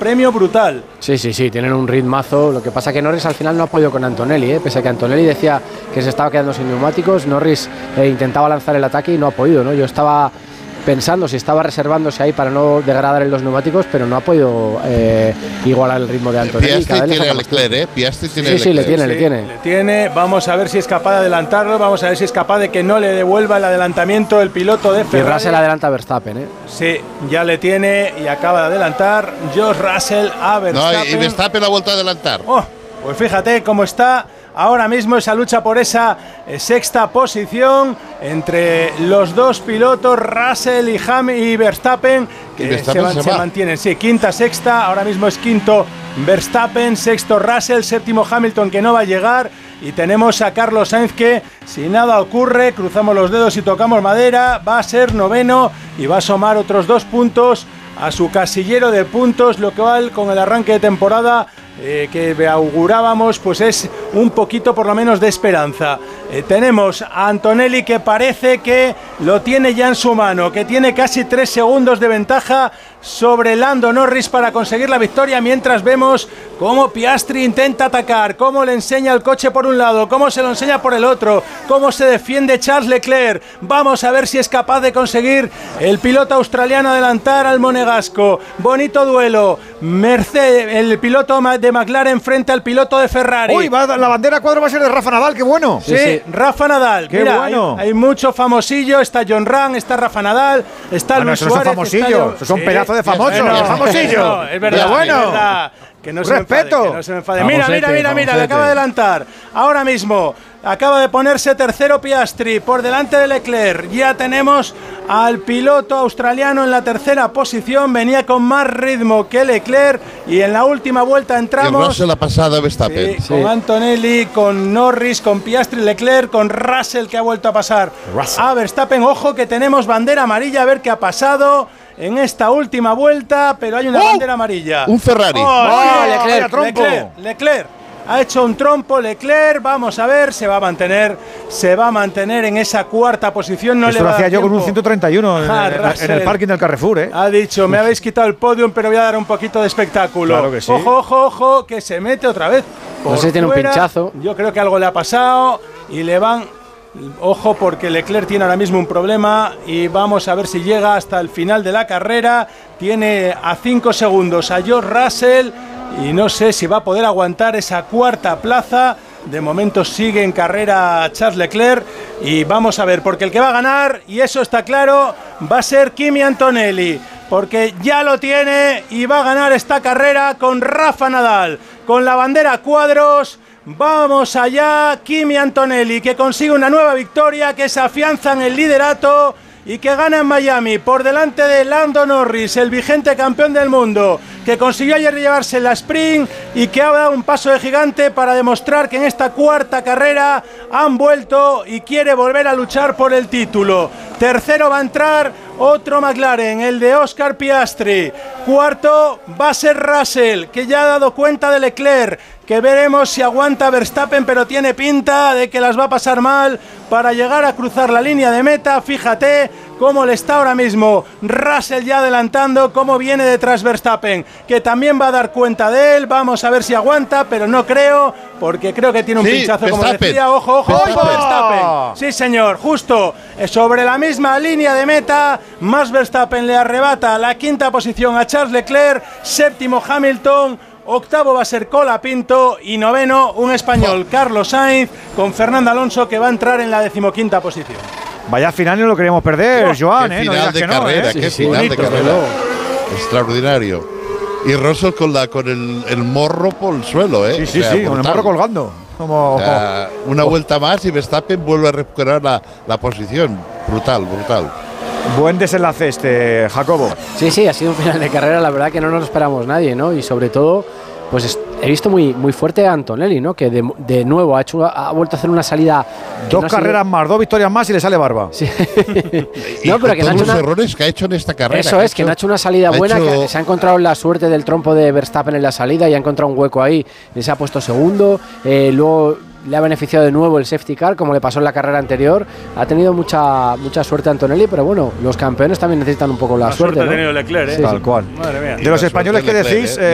premio brutal. Sí, tienen un ritmazo. Lo que pasa que Norris al final no ha podido con Antonelli, pese a que Antonelli decía que se estaba quedando sin neumáticos. Norris intentaba lanzar el ataque y no ha podido, ¿no? Yo estaba pensando si estaba reservándose ahí para no degradar en los neumáticos, pero no ha podido igualar el ritmo de Antonelli. Piastri tiene a Leclerc, Piastri tiene Leclerc. Sí, le tiene. Vamos a ver si es capaz de adelantarlo, vamos a ver si es capaz de que no le devuelva el adelantamiento el piloto de Ferrari. Y Russell adelanta a Verstappen, Sí, ya le tiene y acaba de adelantar George Russell a Verstappen. No, y Verstappen ha vuelto a adelantar. Pues fíjate cómo está ahora mismo esa lucha por esa sexta posición entre los dos pilotos, Russell y Verstappen, que se mantienen, quinta, sexta, ahora mismo es quinto Verstappen, sexto Russell, séptimo Hamilton, que no va a llegar, y tenemos a Carlos Sainz que, si nada ocurre, cruzamos los dedos y tocamos madera, va a ser noveno y va a sumar otros 2 puntos a su casillero de puntos, lo cual con el arranque de temporada que augurábamos, pues es un poquito por lo menos de esperanza. Tenemos a Antonelli, que parece que lo tiene ya en su mano, que tiene casi 3 segundos de ventaja sobre Lando Norris para conseguir la victoria, mientras vemos cómo Piastri intenta atacar, cómo le enseña el coche por un lado, cómo se lo enseña por el otro, cómo se defiende Charles Leclerc. Vamos a ver si es capaz de conseguir el piloto australiano adelantar al monegasco. Bonito duelo. El piloto de McLaren frente al piloto de Ferrari. Uy, la bandera cuadro va a ser de Rafa Nadal, qué bueno. Sí. Rafa Nadal. Qué bueno. Hay mucho famosillo, está John Ram, está Rafa Nadal, está Luis Suárez. Son famosillos, son pedazos de famosos. Famosillo. Es verdad, bueno. Es verdad. Que no respeto. Que no se me enfade. Mira, le acaba de adelantar. Ahora mismo acaba de ponerse tercero Piastri por delante de Leclerc. Ya tenemos al piloto australiano en la tercera posición. Venía con más ritmo que Leclerc y en la última vuelta entramos. Y Russell ha pasado a Verstappen. Con Antonelli, con Norris, con Piastri, Leclerc, con Russell, que ha vuelto a pasar a Verstappen. Ojo que tenemos bandera amarilla, a ver qué ha pasado en esta última vuelta, pero hay una bandera amarilla. Un Ferrari. Leclerc. Ha hecho un trompo Leclerc, vamos a ver, se va a mantener en esa cuarta posición. No Esto le va lo hacía yo tiempo. con un 131 en el parking del Carrefour, Ha dicho, me habéis quitado el podium, pero voy a dar un poquito de espectáculo. Claro que sí. Ojo, que se mete otra vez. No sé si tiene un pinchazo. Yo creo que algo le ha pasado y le van. Ojo, porque Leclerc tiene ahora mismo un problema y vamos a ver si llega hasta el final de la carrera. Tiene a 5 segundos a George Russell y no sé si va a poder aguantar esa cuarta plaza. De momento sigue en carrera Charles Leclerc y vamos a ver, porque el que va a ganar, y eso está claro, va a ser Kimi Antonelli, porque ya lo tiene y va a ganar esta carrera con Rafa Nadal, con la bandera cuadros. Vamos allá, Kimi Antonelli, que consigue una nueva victoria, que se afianza en el liderato y que gana en Miami por delante de Lando Norris, el vigente campeón del mundo, que consiguió ayer llevarse la sprint y que ha dado un paso de gigante para demostrar que en esta cuarta carrera han vuelto y quiere volver a luchar por el título. Tercero va a entrar otro McLaren, el de Oscar Piastri. Cuarto va a ser Russell, que ya ha dado cuenta de Leclerc, que veremos si aguanta Verstappen, pero tiene pinta de que las va a pasar mal para llegar a cruzar la línea de meta. Fíjate cómo le está ahora mismo Russell ya adelantando, cómo viene detrás Verstappen, que también va a dar cuenta de él. Vamos a ver si aguanta, pero no creo, porque creo que tiene un pinchazo, como decía. Ojo, Verstappen. Sí, señor, justo sobre la misma línea de meta. Max Verstappen le arrebata la quinta posición a Charles Leclerc, séptimo Hamilton, octavo va a ser Colapinto y noveno un español, Carlos Sainz, con Fernando Alonso, que va a entrar en la 15ª posición. Vaya final, no lo queríamos perder, Joan. Qué final de carrera, qué final de carrera. Extraordinario. Y Russell con el morro por el suelo, ¿eh? Sí, con el morro colgando. Una vuelta más y Verstappen vuelve a recuperar la posición. Brutal. Buen desenlace Jacobo. Sí, ha sido un final de carrera, la verdad que no nos lo esperamos nadie, ¿no? Y sobre todo, pues he visto muy fuerte a Antonelli, ¿no? Que de nuevo ha vuelto a hacer una salida. 2 carreras más, 2 victorias más y le sale barba. Sí. No, pero que no ha hecho los errores que ha hecho en esta carrera. Eso es, que no ha hecho una salida buena, que se ha encontrado la suerte del trompo de Verstappen en la salida y ha encontrado un hueco ahí, y se ha puesto segundo, luego le ha beneficiado de nuevo el safety car, como le pasó en la carrera anterior. Ha tenido mucha suerte Antonelli, pero bueno, los campeones también necesitan un poco la suerte, ¿no? Ha tenido Leclerc, Tal cual. Madre mía. De los españoles, ¿qué decís?